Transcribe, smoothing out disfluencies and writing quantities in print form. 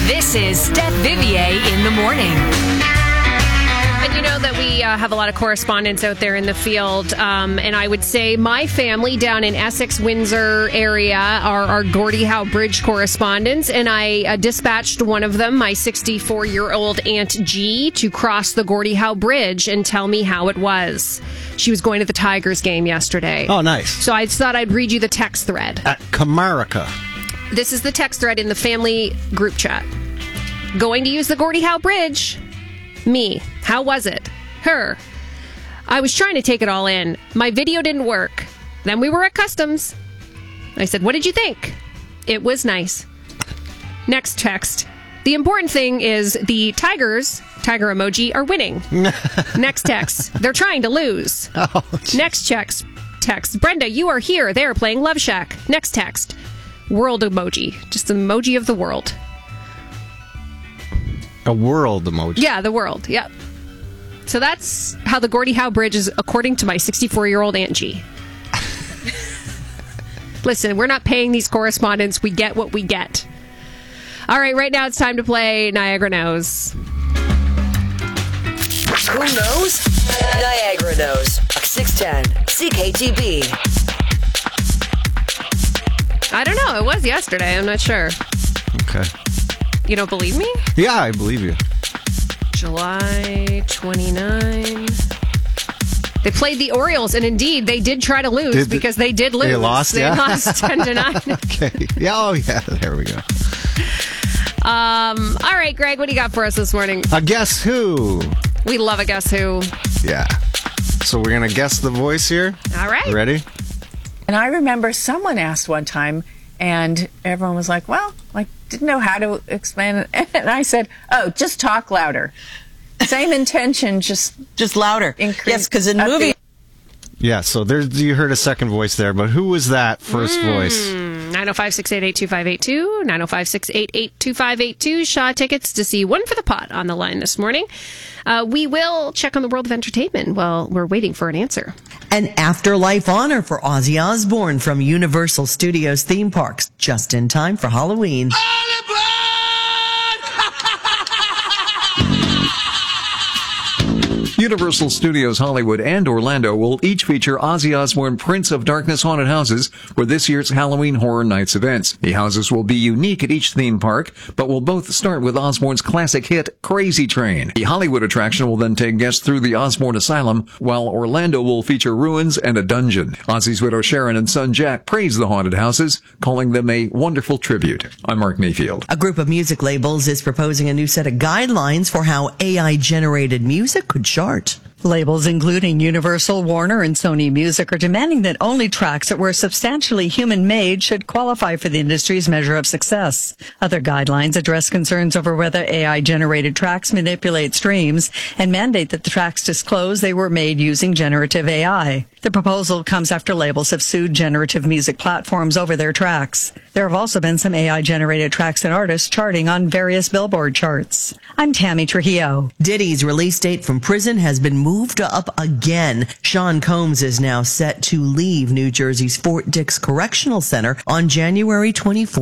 This is Steph Vivier in the morning. And you know that we have a lot of correspondents out there in the field. And I would say my family down in Essex, Windsor area are our Gordie Howe Bridge correspondents. And I dispatched one of them, my 64-year-old Aunt G, to cross the Gordie Howe Bridge and tell me how it was. She was going to the Tigers game yesterday. Oh, nice. So I thought I'd read you the text thread. At Comerica. This is the text thread in the family group chat. Going to use the Gordie Howe Bridge. Me. How was it? Her. I was trying to take it all in. My video didn't work. Then we were at customs. I said, what did you think? It was nice. Next text. The important thing is the Tigers, tiger emoji, are winning. Next text. They're trying to lose. Oh, next text. Brenda, you are here. They're playing Love Shack. Next text. World emoji. Just the emoji of the world. A world emoji. Yeah, the world. Yep. So that's how the Gordie Howe Bridge is, according to my 64-year-old Aunt G. Listen, we're not paying these correspondents. We get what we get. All right, right now it's time to play Niagara Knows. Who knows? Niagara knows. 610 CKTB. I don't know. It was yesterday. I'm not sure. Okay. You don't believe me? Yeah, I believe you. July 29. They played the Orioles, and indeed, they did try to lose because they did lose. They lost, They lost 10-9. Okay. Yeah, oh, yeah. There we go. All right, Greg, what do you got for us this morning? A Guess Who. We love a Guess Who. Yeah. So we're going to guess the voice here. All right. Ready? And I remember someone asked one time, and everyone was like, well, didn't know how to explain it. And I said, oh, just talk louder. Same intention, just louder. Yes, because in movie... Yeah, so you heard a second voice there, but who was that first voice? 905-688-2582, 905-688-2582. Shaw tickets to see One for the Pot on the line this morning. We will check on the world of entertainment while we're waiting for an answer. An afterlife honor for Ozzy Osbourne from Universal Studios theme parks, just in time for Halloween. Universal Studios Hollywood and Orlando will each feature Ozzy Osbourne Prince of Darkness haunted houses for this year's Halloween Horror Nights events. The houses will be unique at each theme park, but will both start with Osbourne's classic hit, Crazy Train. The Hollywood attraction will then take guests through the Osbourne Asylum, while Orlando will feature ruins and a dungeon. Ozzy's widow Sharon and son Jack praise the haunted houses, calling them a wonderful tribute. I'm Mark Mayfield. A group of music labels is proposing a new set of guidelines for how AI-generated music could chart. Labels including Universal, Warner, and Sony Music are demanding that only tracks that were substantially human-made should qualify for the industry's measure of success. Other guidelines address concerns over whether AI-generated tracks manipulate streams and mandate that the tracks disclose they were made using generative AI. The proposal comes after labels have sued generative music platforms over their tracks. There have also been some AI-generated tracks and artists charting on various Billboard charts. I'm Tammy Trujillo. Diddy's release date from prison has been moved up again. Sean Combs is now set to leave New Jersey's Fort Dix Correctional Center on January 24th.